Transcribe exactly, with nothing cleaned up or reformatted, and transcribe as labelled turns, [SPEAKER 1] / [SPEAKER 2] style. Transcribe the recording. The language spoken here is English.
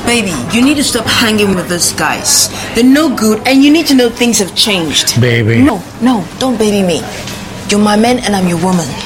[SPEAKER 1] Baby, you need to stop hanging with those guys. They're no good, and you need to know things have changed.
[SPEAKER 2] Baby.
[SPEAKER 1] No, no, don't baby me. You're my man, and I'm your woman.